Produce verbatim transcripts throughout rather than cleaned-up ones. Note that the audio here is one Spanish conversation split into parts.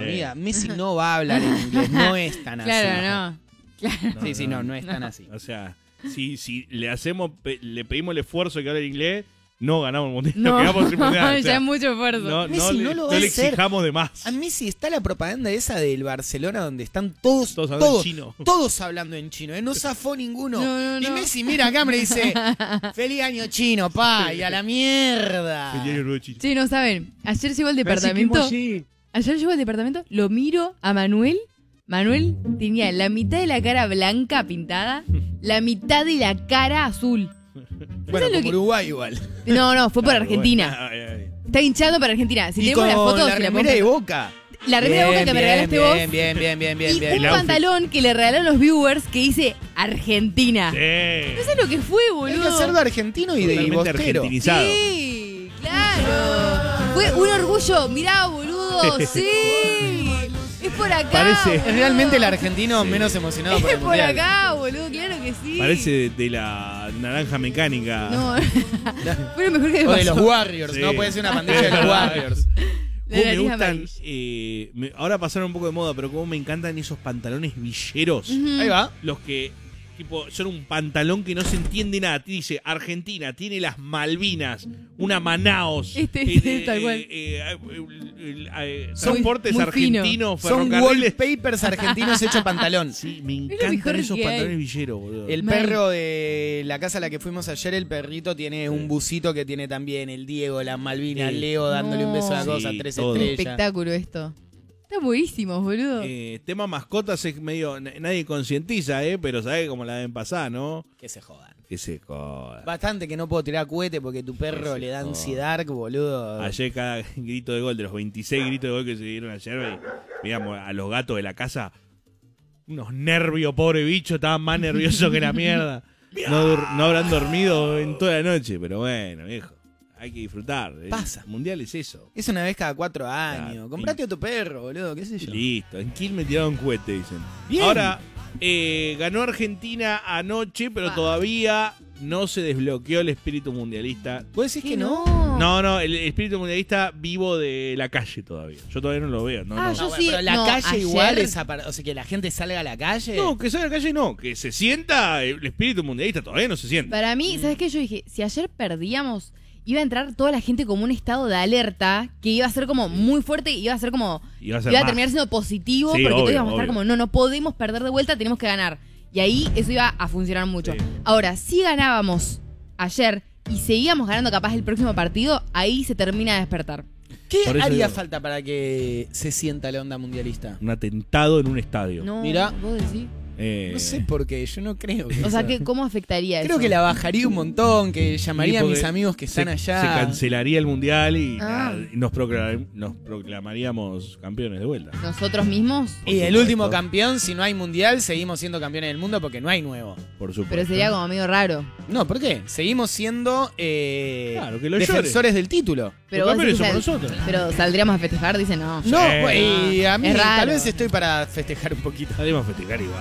Amiga, Messi no va a hablar en inglés, no es tan así. Claro, no. Claro. Sí, sí, no, no es tan así. O sea, si, si le hacemos, le pedimos el esfuerzo de que hable en inglés, no ganamos el mundial. No, Nos quedamos sin mundial. O sea, ya es mucho esfuerzo. No, Messi no, le, no lo va no a le hacer. exijamos de más. A Messi está la propaganda esa del Barcelona donde están todos, Todos hablando todos, en chino. todos hablando en chino, ¿eh? No zafó ninguno. No, no, Y no. Messi mira acá y dice, feliz año chino, pa, y a la mierda. Que tiene nuevo chino. Sí, no saben. Ayer llegó al departamento. Ayer llegó al departamento, lo miro a Manuel. Manuel tenía la mitad de la cara blanca pintada, la mitad de la cara azul. Bueno, lo como que- Uruguay igual. No, no, fue por Claro, Argentina. bueno. Ay, ay. Está hinchando para Argentina. Si y tenemos con las fotos, la si la remera de podemos- Boca. La remera de Boca que me regalaste bien, vos. Bien, bien, bien, bien, bien, Y bien. un El outfit. pantalón que le regalaron los viewers que dice Argentina. Sí. No sé lo que fue, boludo. Hay que hacerlo argentino y de Totalmente bostero. argentinizado. Sí, claro. Fue un orgullo. Mirá, boludo. Sí. Es por acá. Parece- Es realmente el argentino Sí. menos emocionado por Es el por mundial. acá, boludo. Claro que sí. Parece de, de la naranja mecánica. No. Fue lo mejor que me O de pasó. los Warriors, Sí. ¿no? Puede ser una pandilla de los Warriors. La Cómo me nariz gustan, amarilla. eh, me- ahora pasaron un poco de moda, pero cómo me encantan esos pantalones villeros. Ujú. Ahí va. Los que, tipo, son un pantalón que no se entiende nada. Dice, Argentina, tiene las Malvinas, una Manaos. Este, eh, este, eh, tal cual. eh, eh, eh, eh, Son transportes muy fino. argentinos, Son ferrocarriles. wallpapers argentinos hechos pantalón. Sí, me lo encantan mejor esos que hay. pantalones villeros, boludo. El Mal. perro de la casa a la que fuimos ayer, el perrito tiene un busito que tiene también el Diego, las Malvinas, Sí. Leo dándole un beso a la No. cosa, Sí, tres todo. Un estrellas. espectáculo esto. Está buenísimo, boludo. Eh, tema mascotas es medio. n- Nadie concientiza, ¿eh? Pero sabe cómo la deben pasar, ¿no? Que se jodan. Que se joda. Bastante que no puedo tirar cohete porque tu perro Que le se da joda. ansiedad, boludo. Ayer cada grito de gol, de los veintiséis gritos de gol que se dieron ayer, miramos a los gatos de la casa, unos nervios, pobre bicho, estaban más nerviosos que la mierda. No, dur- no habrán dormido en toda la noche, pero bueno, viejo, hay que disfrutar. El Pasa. mundial es eso. Es una vez cada cuatro años. Claro. Comprate a tu perro, boludo, qué sé yo. Listo, en Kiel me tiraron cohete, dicen. Bien. Ahora, eh, ganó Argentina anoche, pero Ah. todavía no se desbloqueó el espíritu mundialista. ¿Vos decís ¿Qué que no? No, no, el espíritu mundialista vivo de la calle todavía. Yo todavía no lo veo. No, Ah, no. yo No, bueno, sí, pero la no, calle ayer- igual es apar- o sea, que la gente salga a la calle. No, que salga a la calle no, que se sienta el espíritu mundialista todavía no se siente. Para Mm. mí, ¿sabes qué? Yo dije, si ayer perdíamos, iba a entrar toda la gente como un estado de alerta, que iba a ser como muy fuerte, iba a ser como... Y va a ser Iba a más. terminar siendo positivo, Sí, porque todos obvio, íbamos a estar obvio. como, no, no podemos perder de vuelta, tenemos que ganar. Y ahí eso iba a funcionar mucho. Sí. Ahora, si ganábamos ayer y seguíamos ganando capaz el próximo partido, ahí se termina de despertar. ¿Qué Por eso haría digo. falta para que se sienta la onda mundialista? Un atentado en un estadio. No, Mirá. vos decís. Eh, No sé por qué, yo no creo que O sea, eso- que, ¿cómo afectaría Creo eso? que la bajaría un montón, que llamaría a porque mis amigos que están se, allá. Se cancelaría el mundial y, Ah. nada, y nos, proclam- nos proclamaríamos campeones de vuelta. ¿Nosotros mismos? Y el supuesto. último campeón, si no hay mundial, seguimos siendo campeones del mundo porque no hay nuevo. Por supuesto. Pero sería como medio raro. No, ¿por qué? Seguimos siendo eh, Claro, que lo defensores del título. Pero, Los vos campeones decís que somos sal- nosotros. pero saldríamos a festejar, dice no. No, Sí. y a mí Es raro. tal vez estoy para festejar un poquito. Salimos a festejar igual.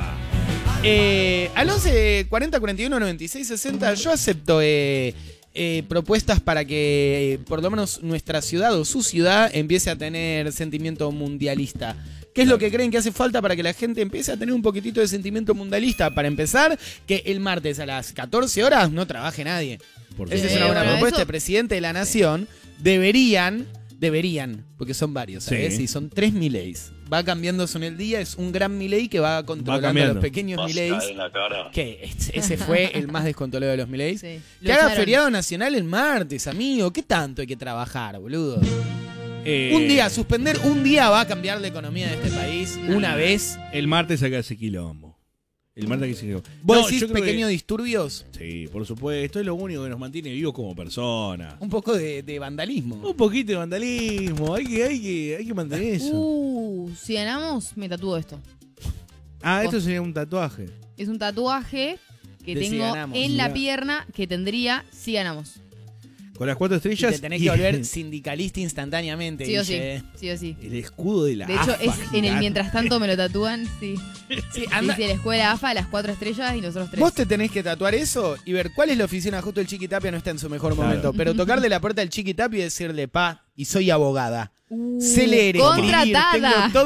Eh, al once cuarenta cuarenta y uno noventa y seis sesenta yo acepto eh, eh, propuestas para que eh, por lo menos nuestra ciudad o su ciudad empiece a tener sentimiento mundialista. ¿Qué es lo que creen que hace falta para que la gente empiece a tener un poquitito de sentimiento mundialista? Para empezar, que el martes a las catorce horas no trabaje nadie. Por Esa es supuesto. una buena bueno, propuesta. eso- El presidente de la nación deberían, deberían, porque son varios, ¿sabes? Sí. Y son tres Mileis. Va cambiando eso en el día, es un gran Milei que va controlando a cambiando. los pequeños Mileis. Que es- ese fue el más descontrolado de los Mileis. Sí. Que Lo haga echaron. feriado nacional el martes, amigo. ¿Qué tanto hay que trabajar, boludo? Eh, Un día, suspender un día va a cambiar la economía de este país. Una vez. El martes acá hace quilombo. El martes que se quilombo. ¿Vos No, decís yo creo que- pequeños disturbios? Sí, por supuesto. Es lo único que nos mantiene vivos como personas. Un poco de, de vandalismo. Un poquito de vandalismo. Hay que, hay que, hay que mantener eso. Uh, si ganamos, me tatúo esto. Ah, esto sería un tatuaje. Es un tatuaje que De si tengo ganamos. en la Mirá. pierna que tendría si ganamos. Con las cuatro Y estrellas. te tenés y que volver sindicalista instantáneamente. Sí o sí. Guille. Sí o sí. el escudo de la De hecho, AFA es en el gigante. mientras tanto me lo tatúan, sí. Sí, Sí, anda- sí, la escuela A F A, las cuatro estrellas y nosotros tres. Vos te tenés que tatuar eso y ver cuál es la oficina. Justo el Chiqui Tapia no está en su mejor Claro. momento. Pero tocarle la puerta al Chiqui Tapia y decirle, pa, y soy abogada. Uh, Sé leer, escribir, contratada. tengo todo